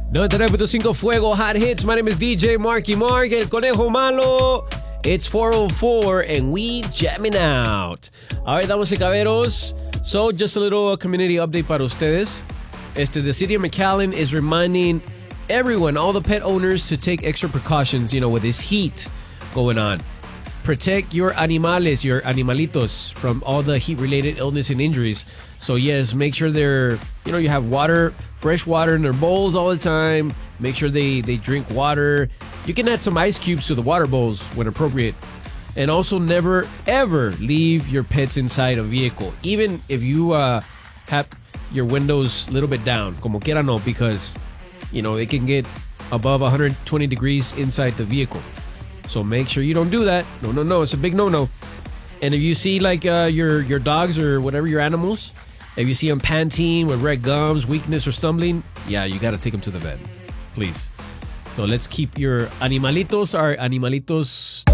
99.5 Fuego Hot Hits. My name is DJ Marky Mark, El Conejo Malo. It's 4:04 and we jamming out. All right, damas y caballeros. So, just a little community update para ustedes. The city of McAllen is reminding everyone, all the pet owners, to take extra precautions, with this heat going on. Protect your animales, your animalitos, from all the heat-related illness and injuries. So yes, make sure you have water, fresh water in their bowls all the time. Make sure they drink water. You can add some ice cubes to the water bowls when appropriate. And also never, ever leave your pets inside a vehicle. Even if you have your windows a little bit down, como quiera no, because, they can get above 120 degrees inside the vehicle. So make sure you don't do that. No. It's a big no-no. And if you see your dogs or whatever, your animals, if you see them panting with red gums, weakness, or stumbling, you got to take them to the vet. Please. So let's keep our animalitos